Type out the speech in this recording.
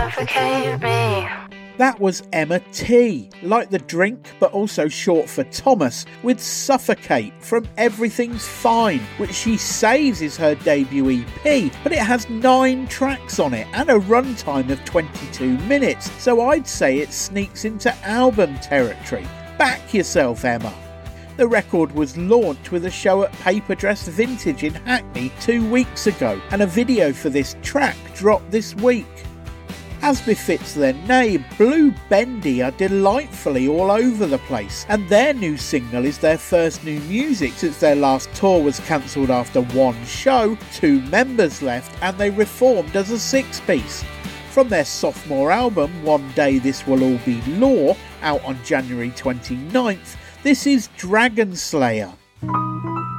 suffocate me. That was Emma T, like the drink but also short for Thomas, with Suffocate from Everything's Fine, which she says is her debut EP, but it has 9 tracks on it and a runtime of 22 minutes, so I'd say it sneaks into album territory. Back yourself, Emma. The record was launched with a show at Paper Dress Vintage in Hackney 2 weeks ago, and a video for this track dropped this week. As befits their name, Blue Bendy are delightfully all over the place, and their new single is their first new music since their last tour was cancelled after 1 show, 2 members left, and they reformed as a 6-piece. From their sophomore album, One Day This Will All Be Law, out on January 29th, this is Dragon Slayer.